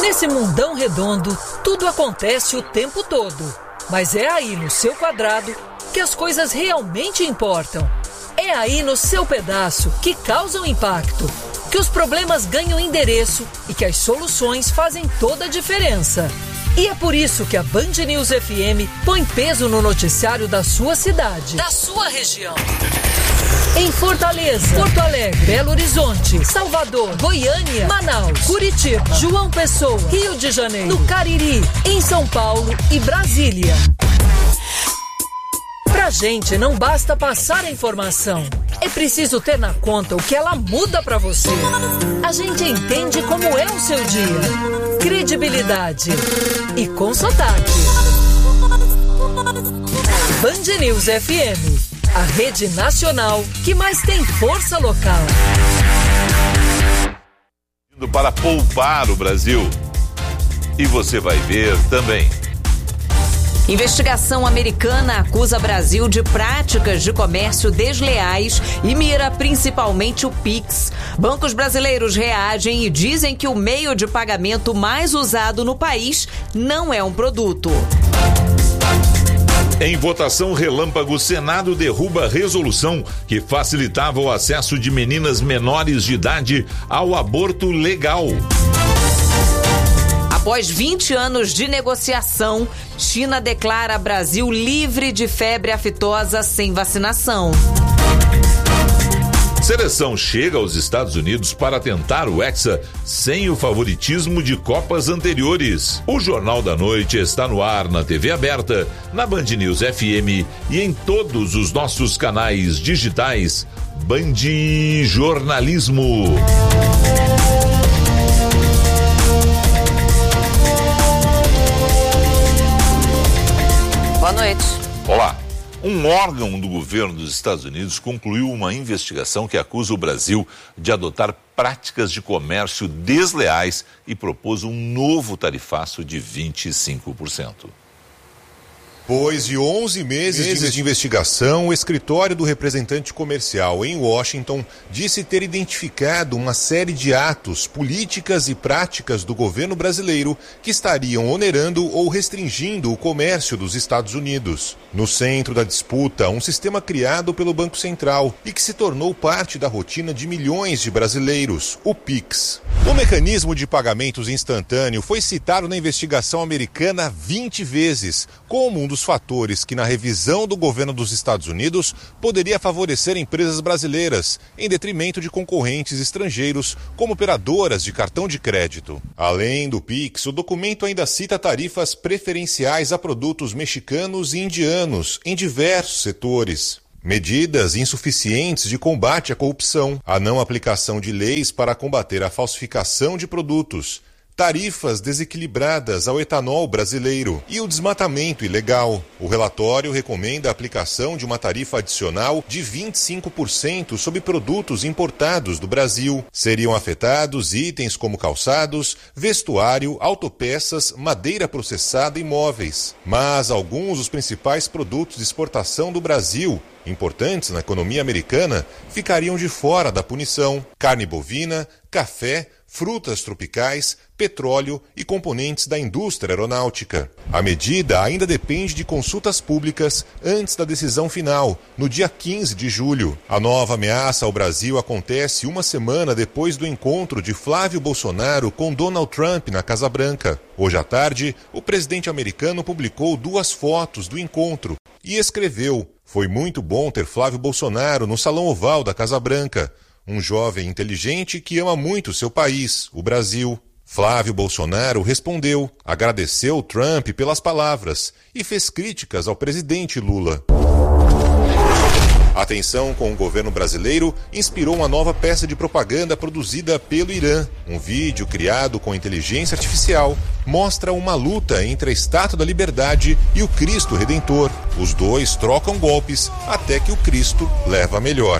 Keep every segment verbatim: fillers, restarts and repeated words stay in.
Nesse mundão redondo, tudo acontece o tempo todo. Mas é aí no seu quadrado que as coisas realmente importam. É aí no seu pedaço que causam impacto, que os problemas ganham endereço e que as soluções fazem toda a diferença. E é por isso que a Band News F M põe peso no noticiário da sua cidade, da sua região. Em Fortaleza, Porto Alegre, Belo Horizonte, Salvador, Goiânia, Manaus, Curitiba, João Pessoa, Rio de Janeiro, no Cariri, em São Paulo e Brasília. Pra gente não basta passar a informação, é preciso ter na conta o que ela muda pra você. A gente entende como é o seu dia. Credibilidade e com sotaque. Band News F M, a rede nacional que mais tem força local. Para poupar o Brasil. E você vai ver também. Investigação americana acusa Brasil de práticas de comércio desleais e mira principalmente o Pix. Bancos brasileiros reagem e dizem que o meio de pagamento mais usado no país não é um produto. Em votação relâmpago, o Senado derruba resolução que facilitava o acesso de meninas menores de idade ao aborto legal. Após vinte anos de negociação, China declara Brasil livre de febre aftosa sem vacinação. Seleção chega aos Estados Unidos para tentar o Hexa sem o favoritismo de Copas anteriores. O Jornal da Noite está no ar na T V aberta, na Band News F M e em todos os nossos canais digitais. Band Jornalismo. Boa noite. Olá. Um órgão do governo dos Estados Unidos concluiu uma investigação que acusa o Brasil de adotar práticas de comércio desleais e propôs um novo tarifaço de vinte e cinco por cento. Depois de onze meses, meses de investigação, o escritório do representante comercial em Washington disse ter identificado uma série de atos, políticas e práticas do governo brasileiro que estariam onerando ou restringindo o comércio dos Estados Unidos. No centro da disputa, um sistema criado pelo Banco Central e que se tornou parte da rotina de milhões de brasileiros, o Pix. O mecanismo de pagamentos instantâneo foi citado na investigação americana vinte vezes, como um dos fatores que, na revisão do governo dos Estados Unidos, poderia favorecer empresas brasileiras, em detrimento de concorrentes estrangeiros, como operadoras de cartão de crédito. Além do Pix, o documento ainda cita tarifas preferenciais a produtos mexicanos e indianos, em diversos setores. Medidas insuficientes de combate à corrupção, a não aplicação de leis para combater a falsificação de produtos, tarifas desequilibradas ao etanol brasileiro e o desmatamento ilegal. O relatório recomenda a aplicação de uma tarifa adicional de vinte e cinco por cento sobre produtos importados do Brasil. Seriam afetados itens como calçados, vestuário, autopeças, madeira processada e móveis. Mas alguns dos principais produtos de exportação do Brasil, importantes na economia americana, ficariam de fora da punição. Carne bovina, café, frutas tropicais, petróleo e componentes da indústria aeronáutica. A medida ainda depende de consultas públicas antes da decisão final, no dia quinze de julho. A nova ameaça ao Brasil acontece uma semana depois do encontro de Flávio Bolsonaro com Donald Trump na Casa Branca. Hoje à tarde, o presidente americano publicou duas fotos do encontro e escreveu: "Foi muito bom ter Flávio Bolsonaro no Salão Oval da Casa Branca. Um jovem inteligente que ama muito seu país, o Brasil." Flávio Bolsonaro respondeu, agradeceu Trump pelas palavras e fez críticas ao presidente Lula. A tensão com o governo brasileiro inspirou uma nova peça de propaganda produzida pelo Irã. Um vídeo criado com inteligência artificial mostra uma luta entre a Estátua da Liberdade e o Cristo Redentor. Os dois trocam golpes até que o Cristo leva a melhor.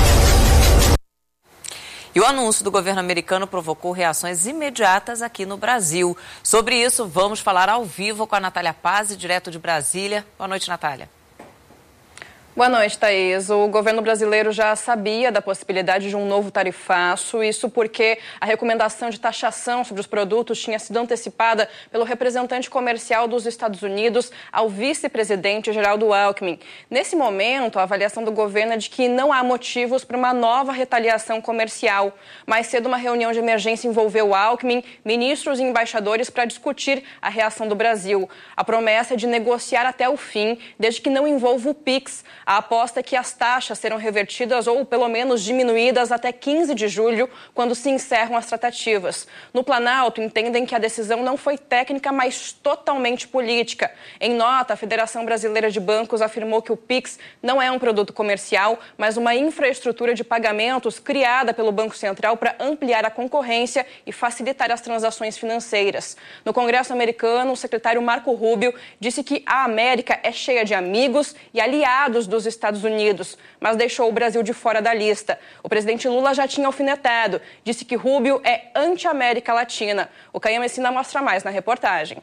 E o anúncio do governo americano provocou reações imediatas aqui no Brasil. Sobre isso, vamos falar ao vivo com a Natália Pazzi, direto de Brasília. Boa noite, Natália. Boa noite, Thaís. O governo brasileiro já sabia da possibilidade de um novo tarifaço, isso porque a recomendação de taxação sobre os produtos tinha sido antecipada pelo representante comercial dos Estados Unidos ao vice-presidente Geraldo Alckmin. Nesse momento, a avaliação do governo é de que não há motivos para uma nova retaliação comercial. Mais cedo, uma reunião de emergência envolveu Alckmin, ministros e embaixadores para discutir a reação do Brasil. A promessa é de negociar até o fim, desde que não envolva o Pix. A aposta é que as taxas serão revertidas ou, pelo menos, diminuídas até quinze de julho, quando se encerram as tratativas. No Planalto, entendem que a decisão não foi técnica, mas totalmente política. Em nota, a Federação Brasileira de Bancos afirmou que o Pix não é um produto comercial, mas uma infraestrutura de pagamentos criada pelo Banco Central para ampliar a concorrência e facilitar as transações financeiras. No Congresso americano, o secretário Marco Rubio disse que a América é cheia de amigos e aliados dos Estados Unidos, mas deixou o Brasil de fora da lista. O presidente Lula já tinha alfinetado, disse que Rubio é anti-América Latina. O Caio Messina mostra mais na reportagem.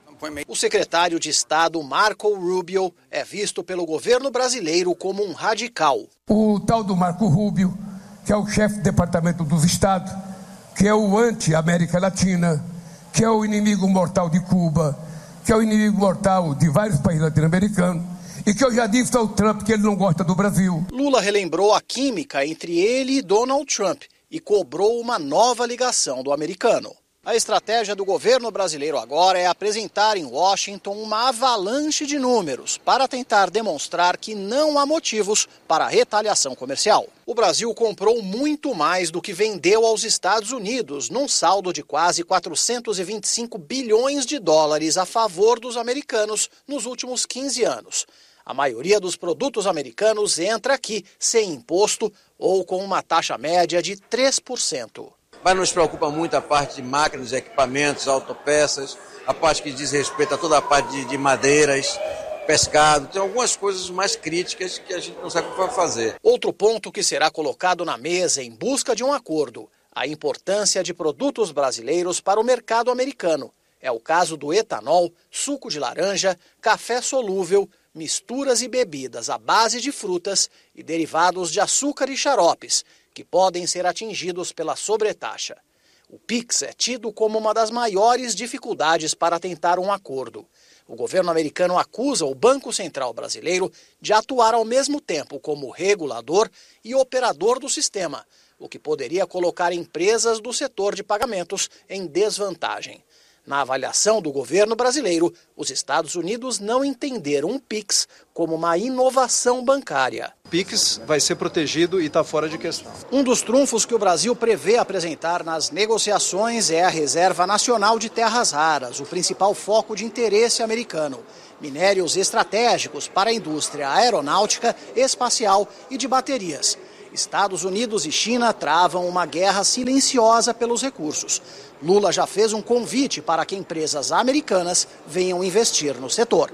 O secretário de Estado Marco Rubio é visto pelo governo brasileiro como um radical. O tal do Marco Rubio, que é o chefe do Departamento dos Estados, que é o anti-América Latina, que é o inimigo mortal de Cuba, que é o inimigo mortal de vários países latino-americanos, e que eu já disse ao Trump que ele não gosta do Brasil. Lula relembrou a química entre ele e Donald Trump e cobrou uma nova ligação do americano. A estratégia do governo brasileiro agora é apresentar em Washington uma avalanche de números para tentar demonstrar que não há motivos para a retaliação comercial. O Brasil comprou muito mais do que vendeu aos Estados Unidos, num saldo de quase quatrocentos e vinte e cinco bilhões de dólares a favor dos americanos nos últimos quinze anos. A maioria dos produtos americanos entra aqui sem imposto ou com uma taxa média de três por cento. Mas nos preocupa muito a parte de máquinas, equipamentos, autopeças, a parte que diz respeito a toda a parte de, de madeiras, pescado. Tem algumas coisas mais críticas que a gente não sabe o que vai fazer. Outro ponto que será colocado na mesa em busca de um acordo: a importância de produtos brasileiros para o mercado americano. É o caso do etanol, suco de laranja, café solúvel, misturas e bebidas à base de frutas e derivados de açúcar e xaropes, que podem ser atingidos pela sobretaxa. O Pix é tido como uma das maiores dificuldades para tentar um acordo. O governo americano acusa o Banco Central brasileiro de atuar ao mesmo tempo como regulador e operador do sistema, o que poderia colocar empresas do setor de pagamentos em desvantagem. Na avaliação do governo brasileiro, os Estados Unidos não entenderam o Pix como uma inovação bancária. O Pix vai ser protegido e está fora de questão. Um dos trunfos que o Brasil prevê apresentar nas negociações é a Reserva Nacional de Terras Raras, o principal foco de interesse americano. Minérios estratégicos para a indústria aeronáutica, espacial e de baterias. Estados Unidos e China travam uma guerra silenciosa pelos recursos. Lula já fez um convite para que empresas americanas venham investir no setor.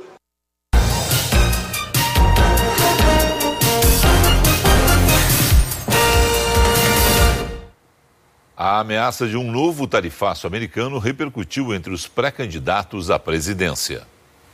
A ameaça de um novo tarifaço americano repercutiu entre os pré-candidatos à presidência.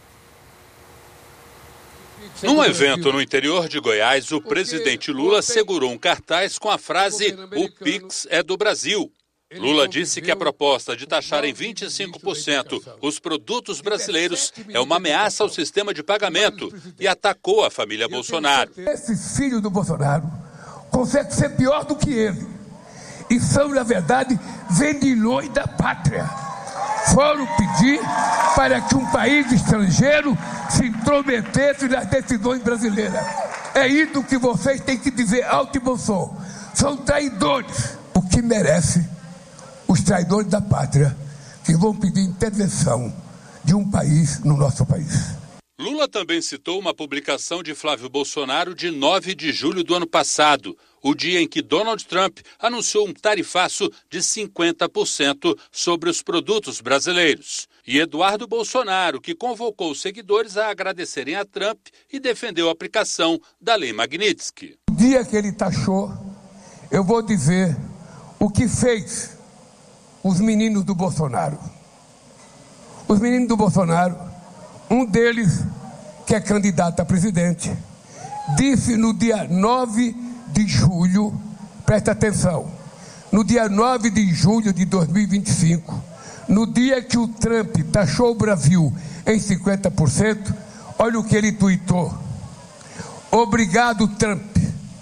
Num evento no interior de Goiás, o presidente Lula segurou um cartaz com a frase "O Pix é do Brasil". Lula disse que a proposta de taxar em vinte e cinco por cento os produtos brasileiros é uma ameaça ao sistema de pagamento e atacou a família Bolsonaro. Esses filhos do Bolsonaro conseguem ser pior do que ele e são, na verdade, vendilhões da pátria. Foram pedir para que um país estrangeiro se intrometesse nas decisões brasileiras. É isso que vocês têm que dizer alto e bom som. São traidores, o que merece os traidores da pátria, que vão pedir intervenção de um país no nosso país. Lula também citou uma publicação de Flávio Bolsonaro de nove de julho do ano passado, o dia em que Donald Trump anunciou um tarifaço de cinquenta por cento sobre os produtos brasileiros. E Eduardo Bolsonaro, que convocou os seguidores a agradecerem a Trump e defendeu a aplicação da Lei Magnitsky. No dia que ele taxou, eu vou dizer o que fez os meninos do Bolsonaro. Os meninos do Bolsonaro, um deles que é candidato a presidente, disse no dia nove de julho, presta atenção, no dia nove de julho de dois mil e vinte e cinco, no dia que o Trump taxou o Brasil em cinquenta por cento, olha o que ele tuitou: obrigado, Trump,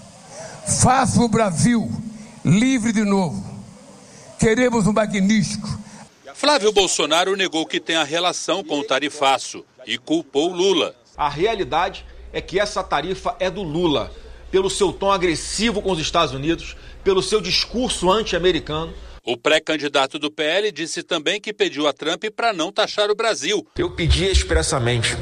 faça o Brasil livre de novo, queremos um magnífico. Flávio Bolsonaro negou que tenha relação com o tarifaço e culpou Lula. A realidade é que essa tarifa é do Lula, pelo seu tom agressivo com os Estados Unidos, pelo seu discurso anti-americano. O pré-candidato do P L disse também que pediu a Trump para não taxar o Brasil. Eu pedi expressamente,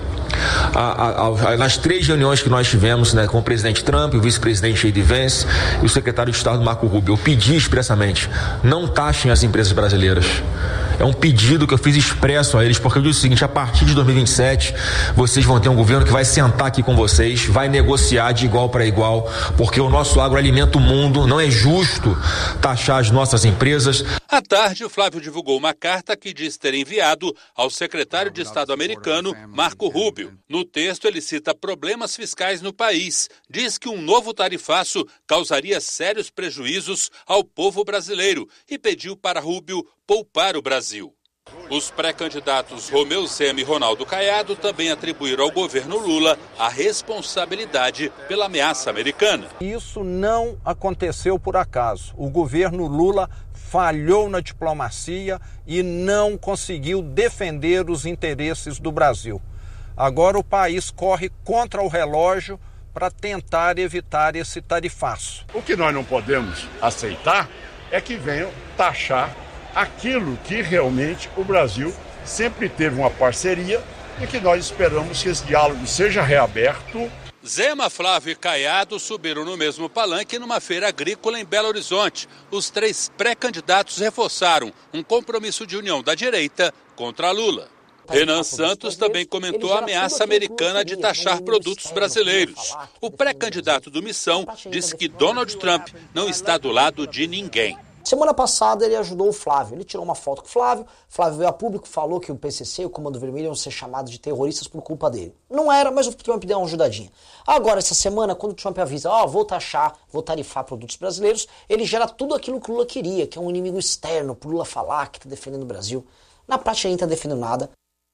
a, a, a, nas três reuniões que nós tivemos, né, com o presidente Trump, o vice-presidente J D Vance e o secretário de Estado Marco Rubio, eu pedi expressamente, não taxem as empresas brasileiras. É um pedido que eu fiz expresso a eles, porque eu disse o seguinte: a partir de dois mil e vinte e sete, vocês vão ter um governo que vai sentar aqui com vocês, vai negociar de igual para igual, porque o nosso agro alimenta o mundo, não é justo taxar as nossas empresas. À tarde, o Flávio divulgou uma carta que diz ter enviado ao secretário de Estado americano, Marco Rubio. No texto, ele cita problemas fiscais no país, diz que um novo tarifaço causaria sérios prejuízos ao povo brasileiro e pediu para Rubio poupar o Brasil. Os pré-candidatos Romeu Zema e Ronaldo Caiado também atribuíram ao governo Lula a responsabilidade pela ameaça americana. Isso não aconteceu por acaso. O governo Lula falhou na diplomacia e não conseguiu defender os interesses do Brasil. Agora o país corre contra o relógio para tentar evitar esse tarifaço. O que nós não podemos aceitar é que venham taxar aquilo que realmente o Brasil sempre teve uma parceria e que nós esperamos que esse diálogo seja reaberto. Zema, Flávio e Caiado subiram no mesmo palanque numa feira agrícola em Belo Horizonte. Os três pré-candidatos reforçaram um compromisso de união da direita contra Lula. Renan Santos também comentou a ameaça americana de taxar produtos brasileiros. O pré-candidato do Missão disse que Donald Trump não está do lado de ninguém. Semana passada ele ajudou o Flávio, ele tirou uma foto com o Flávio, Flávio veio a público, falou que o P C C e o Comando Vermelho iam ser chamados de terroristas por culpa dele. Não era, mas o Trump deu uma ajudadinha. Agora, essa semana, quando o Trump avisa, ó, oh, vou taxar, vou tarifar produtos brasileiros, ele gera tudo aquilo que o Lula queria, que é um inimigo externo, pro Lula falar que tá defendendo o Brasil. Na prática, ele não tá defendendo nada.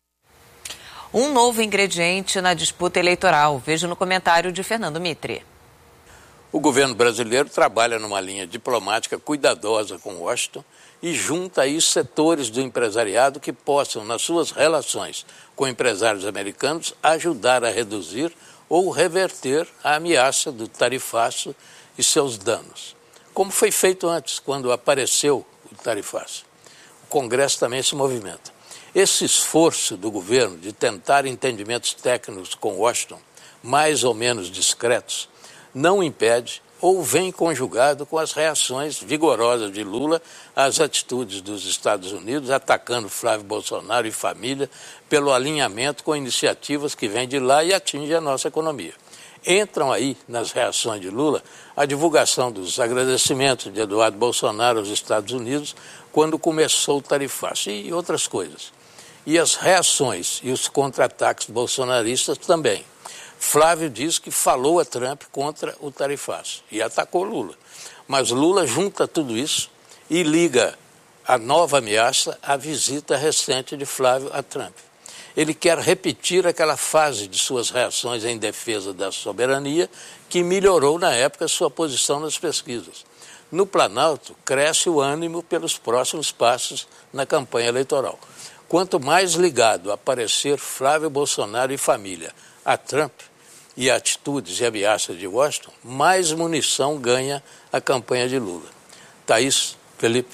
Um novo ingrediente na disputa eleitoral. Veja no comentário de Fernando Mitre. O governo brasileiro trabalha numa linha diplomática cuidadosa com Washington e junta aí setores do empresariado que possam, nas suas relações com empresários americanos, ajudar a reduzir ou reverter a ameaça do tarifaço e seus danos. Como foi feito antes, quando apareceu o tarifaço. O Congresso também se movimenta. Esse esforço do governo de tentar entendimentos técnicos com Washington, mais ou menos discretos, não impede ou vem conjugado com as reações vigorosas de Lula às atitudes dos Estados Unidos, atacando Flávio Bolsonaro e família pelo alinhamento com iniciativas que vêm de lá e atingem a nossa economia. Entram aí, nas reações de Lula, a divulgação dos agradecimentos de Eduardo Bolsonaro aos Estados Unidos quando começou o tarifaço e outras coisas. E as reações e os contra-ataques bolsonaristas também. Flávio diz que falou a Trump contra o tarifaço e atacou Lula. Mas Lula junta tudo isso e liga a nova ameaça à visita recente de Flávio a Trump. Ele quer repetir aquela fase de suas reações em defesa da soberania que melhorou na época sua posição nas pesquisas. No Planalto, cresce o ânimo pelos próximos passos na campanha eleitoral. Quanto mais ligado a aparecer Flávio Bolsonaro e família a Trump e atitudes e ameaças de Washington, mais munição ganha a campanha de Lula. Thaís, Felipe.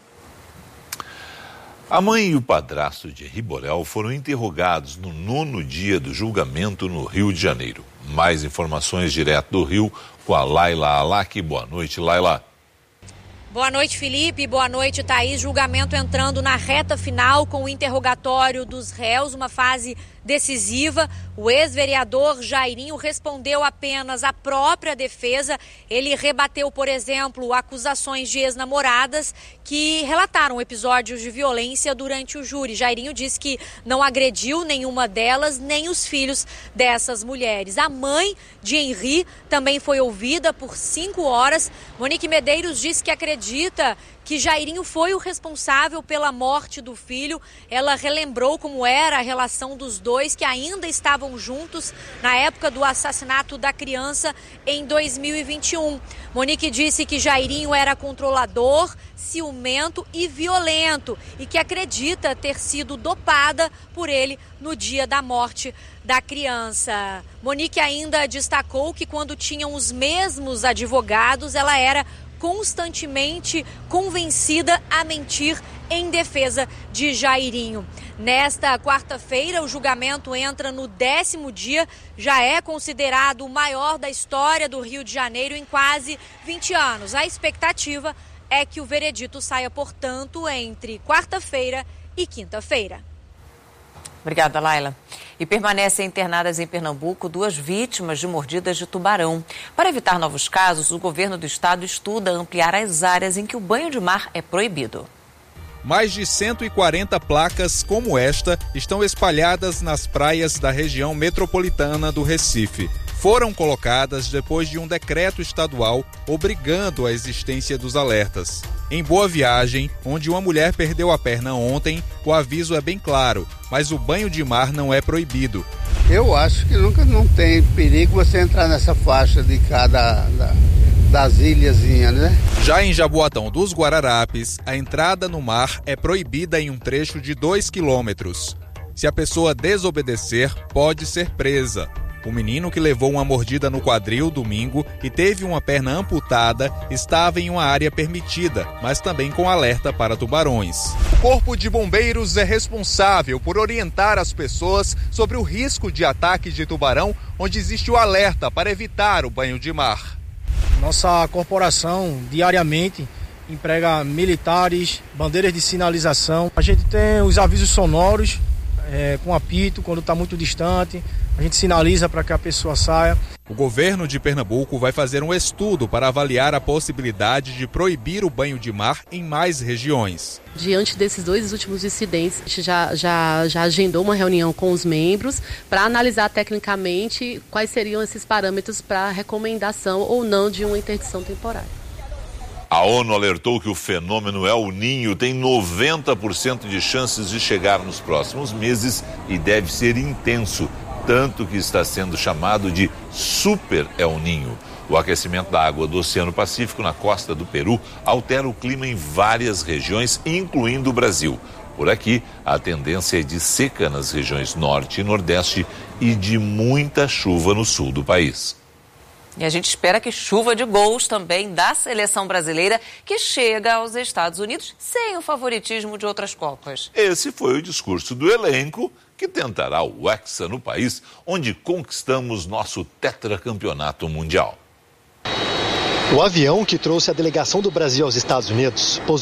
A mãe e o padrasto de Henri Borel foram interrogados no nono dia do julgamento no Rio de Janeiro. Mais informações direto do Rio com a Laila Alac. Boa noite, Laila. Boa noite, Felipe. Boa noite, Thaís. Julgamento entrando na reta final com o interrogatório dos réus, uma fase decisiva. O ex-vereador Jairinho respondeu apenas à própria defesa. Ele rebateu, por exemplo, acusações de ex-namoradas que relataram episódios de violência durante o júri. Jairinho disse que não agrediu nenhuma delas, nem os filhos dessas mulheres. A mãe de Henri também foi ouvida por cinco horas. Monique Medeiros disse que acredita que Jairinho foi o responsável pela morte do filho. Ela relembrou como era a relação dos dois, que ainda estavam juntos na época do assassinato da criança em dois mil e vinte e um. Monique disse que Jairinho era controlador, ciumento e violento e que acredita ter sido dopada por ele no dia da morte da criança. Monique ainda destacou que quando tinham os mesmos advogados, ela era constantemente convencida a mentir em defesa de Jairinho. Nesta quarta-feira, o julgamento entra no décimo dia, já é considerado o maior da história do Rio de Janeiro em quase vinte anos. A expectativa é que o veredito saia, portanto, entre quarta-feira e quinta-feira. Obrigada, Laila. E permanecem internadas em Pernambuco duas vítimas de mordidas de tubarão. Para evitar novos casos, o governo do estado estuda ampliar as áreas em que o banho de mar é proibido. Mais de cento e quarenta placas como esta estão espalhadas nas praias da região metropolitana do Recife. Foram colocadas depois de um decreto estadual obrigando a existência dos alertas. Em Boa Viagem, onde uma mulher perdeu a perna ontem, o aviso é bem claro, mas o banho de mar não é proibido. Eu acho que nunca não tem perigo você entrar nessa faixa de cada da, das ilhazinhas, né? Já em Jaboatão dos Guararapes, a entrada no mar é proibida em um trecho de dois quilômetros. Se a pessoa desobedecer, pode ser presa. O menino que levou uma mordida no quadril domingo e teve uma perna amputada estava em uma área permitida, mas também com alerta para tubarões. O Corpo de Bombeiros é responsável por orientar as pessoas sobre o risco de ataque de tubarão, onde existe o alerta para evitar o banho de mar. Nossa corporação diariamente emprega militares, bandeiras de sinalização. A gente tem os avisos sonoros é, com apito quando está muito distante. A gente sinaliza para que a pessoa saia. O governo de Pernambuco vai fazer um estudo para avaliar a possibilidade de proibir o banho de mar em mais regiões. Diante desses dois últimos incidentes, a gente já, já, já agendou uma reunião com os membros para analisar tecnicamente quais seriam esses parâmetros para recomendação ou não de uma interdição temporária. A ONU alertou que o fenômeno El Niño tem noventa por cento de chances de chegar nos próximos meses e deve ser intenso, tanto que está sendo chamado de Super El Niño. O aquecimento da água do Oceano Pacífico na costa do Peru altera o clima em várias regiões, incluindo o Brasil. Por aqui, a tendência é de seca nas regiões norte e nordeste e de muita chuva no sul do país. E a gente espera que chuva de gols também da seleção brasileira, que chega aos Estados Unidos sem o favoritismo de outras Copas. Esse foi o discurso do elenco que tentará o Hexa no país onde conquistamos nosso tetracampeonato mundial. O avião que trouxe a delegação do Brasil aos Estados Unidos pousou